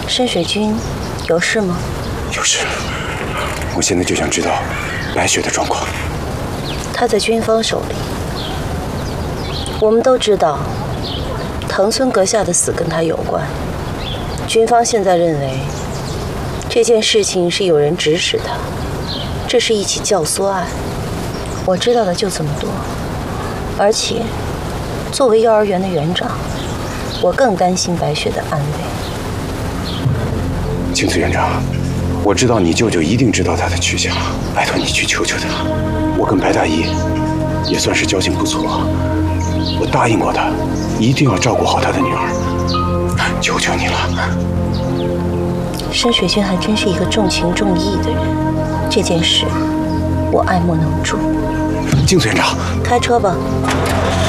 申水军有事吗？ 有事。我现在就想知道白雪的状况。 她在军方手里。我们都知道，藤村阁下的死跟她有关。军方现在认为，这件事情是有人指使她，这是一起教唆案。我知道的就这么多。而且，作为幼儿园的园长，我更担心白雪的安危。 青次园长，我知道你舅舅一定知道他的去向，拜托你去求求他。我跟白大义也算是交情不错，我答应过他，一定要照顾好他的女儿，求求你了。 申水军还真是一个重情重义的人，这件事我爱莫能助。 青次园长， 开车吧。